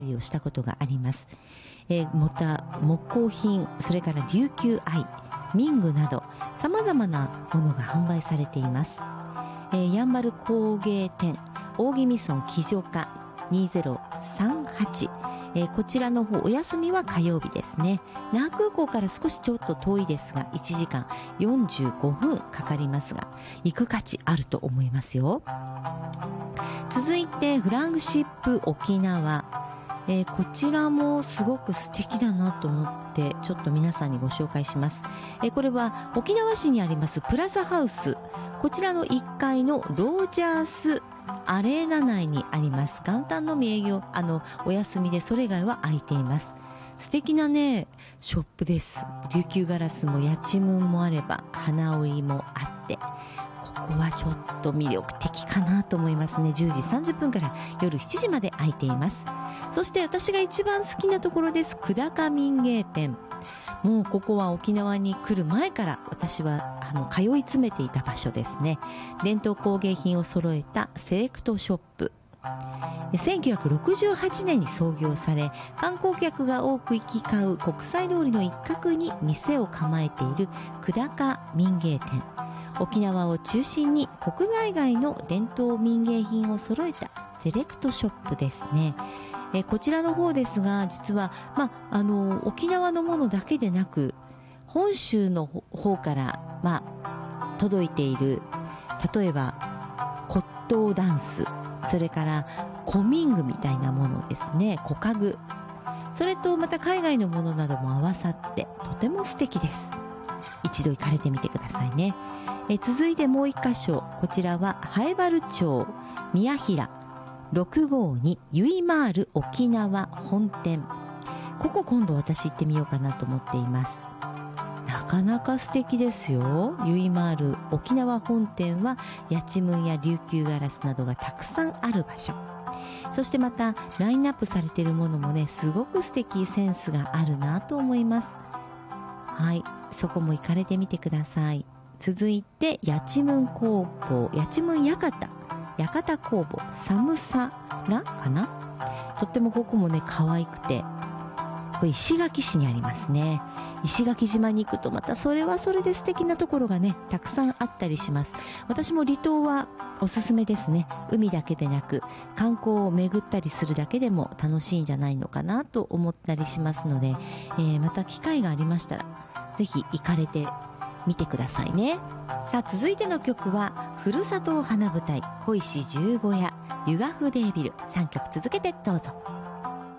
をしたことがあります。また木工品、それから琉球愛、民具などさまざまなものが販売されています。やんばる工芸店大宜味村木城家2038、こちらの方お休みは火曜日ですね。那覇空港から少しちょっと遠いですが1時間45分かかりますが行く価値あると思いますよ。続いてフラッグシップ沖縄、こちらもすごく素敵だなと思ってちょっと皆さんにご紹介します。これは沖縄市にありますプラザハウス、こちらの1階のロージャースアレーナ内にあります。元旦のみ営業、お休みでそれ以外は空いています。素敵なねショップです。琉球ガラスもやちむんもあれば花織りもあって、ここはちょっと魅力的かなと思いますね。10時30分から夜7時まで空いています。そして私が一番好きなところです。久高民芸店、もうここは沖縄に来る前から私は通い詰めていた場所ですね。伝統工芸品を揃えたセレクトショップ、1968年に創業され観光客が多く行き交う国際通りの一角に店を構えている久高民芸店、沖縄を中心に国内外の伝統民芸品を揃えたセレクトショップですね。こちらの方ですが実は、沖縄のものだけでなく本州の方から、届いている、例えば骨董ダンス、それから古民具みたいなものですね、古家具、それとまた海外のものなども合わさってとても素敵です。一度行かれてみてくださいね。続いてもう一箇所、こちらは南風原町宮平652ゆいまーる沖縄本店、ここ今度私行ってみようかなと思っています。なかなか素敵ですよ。ゆいまーる沖縄本店はやちむんや琉球ガラスなどがたくさんある場所、そしてまたラインナップされているものもねすごく素敵、センスがあるなと思います。はい、そこも行かれてみてください。続いてやちむん工房、やちむん館工房寒さらかな、とってもここもね可愛くて、これ石垣市にありますね。石垣島に行くとまたそれはそれで素敵なところがねたくさんあったりします。私も離島はおすすめですね。海だけでなく観光を巡ったりするだけでも楽しいんじゃないのかなと思ったりしますので、また機会がありましたらぜひ行かれてみてくださいね。さあ続いての曲はふるさと花舞台小石十五夜湯ヶ筆ビル、3曲続けてどうぞ。